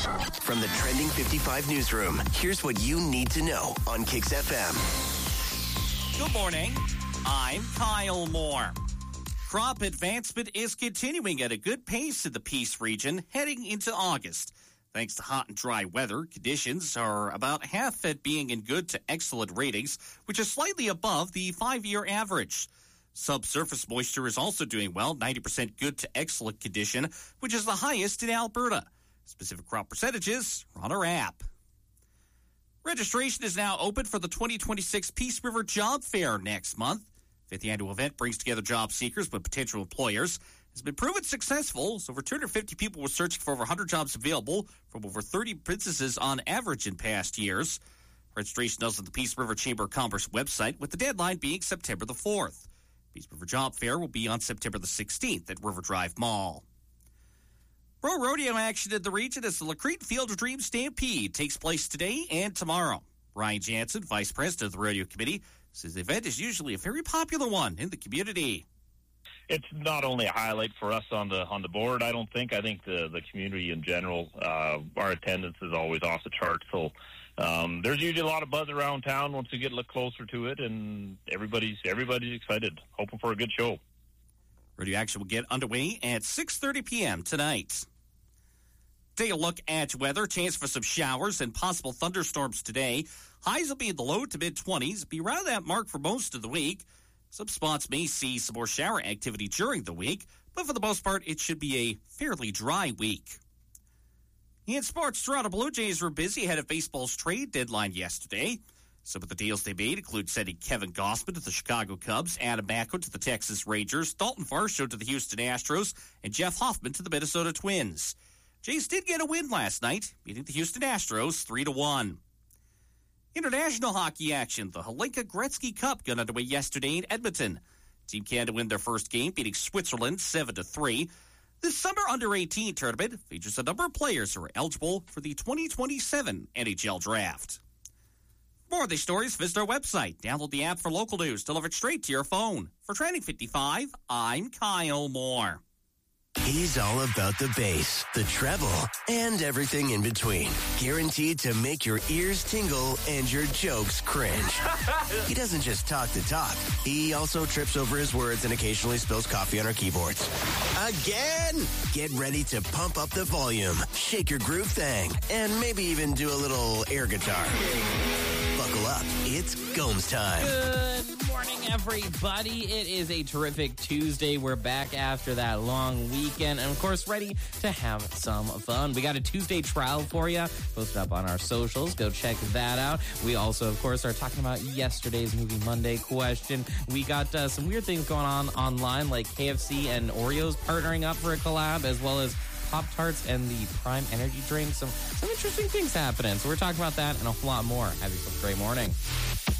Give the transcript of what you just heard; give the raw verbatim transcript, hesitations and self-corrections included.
From the Trending fifty-five newsroom, here's what you need to know on Kix F M. Good morning. I'm Kyle Moore. Crop advancement is continuing at a good pace in the Peace region heading into August. Thanks to hot and dry weather, conditions are about half at being in good to excellent ratings, which is slightly above the five-year average. Subsurface moisture is also doing well, ninety percent good to excellent condition, which is the highest in Alberta. Specific crop percentages are on our app. Registration is now open for the twenty twenty-six Peace River Job Fair next month. fifth annual event brings together job seekers with potential employers. It's been proven successful. So over two hundred fifty people were searching for over one hundred jobs available from over thirty businesses on average in past years. Registration is on the Peace River Chamber of Commerce website, with the deadline being September the fourth. Peace River Job Fair will be on September the sixteenth at River Drive Mall. Pro rodeo action in the region as the Lacrete Field of Dreams Stampede takes place today and tomorrow. Ryan Jansen, Vice President of the Rodeo Committee, says the event is usually a very popular one in the community. It's not only a highlight for us on the on the board, I don't think. I think the, the community in general, uh, our attendance is always off the chart. So um, there's usually a lot of buzz around town once we get a little closer to it, and everybody's everybody's excited, hoping for a good show. Rodeo action will get underway at six thirty p.m. tonight. Take a look at weather. Chance for some showers and possible thunderstorms today. Highs will be in the low to mid-twenties. Be around that mark for most of the week. Some spots may see some more shower activity during the week, but for the most part, it should be a fairly dry week. In sports, Toronto Blue Jays were busy ahead of baseball's trade deadline yesterday. Some of the deals they made include sending Kevin Gausman to the Chicago Cubs, Adam Macko to the Texas Rangers, Dalton Varsho to the Houston Astros, and Jeff Hoffman to the Minnesota Twins. Jays did get a win last night, beating the Houston Astros three to one. International hockey action. The Hlinka Gretzky Cup got underway yesterday in Edmonton. Team Canada win their first game, beating Switzerland seven to three. This summer under eighteen tournament features a number of players who are eligible for the twenty twenty-seven N H L draft. For more of these stories, visit our website. Download the app for local news, delivered straight to your phone. For Trending fifty-five, I'm Kyle Moore. He's all about the bass, the treble, and everything in between. Guaranteed to make your ears tingle and your jokes cringe. He doesn't just talk the talk. He also trips over his words and occasionally spills coffee on our keyboards. Again! Get ready to pump up the volume, shake your groove thing, and maybe even do a little air guitar. Buckle up. It's Gomes time. Good morning, everybody. It is a terrific Tuesday. We're back after that long weekend and, of course, ready to have some fun. We got a Tuesday trial for you posted up on our socials. Go check that out. We also, of course, are talking about yesterday's Movie Monday question. We got uh, some weird things going on online, like K F C and Oreos partnering up for a collab, as well as Pop-Tarts and the Prime Energy drink. Some, some interesting things happening. So we're talking about that and a whole lot more. Have yourself a great morning.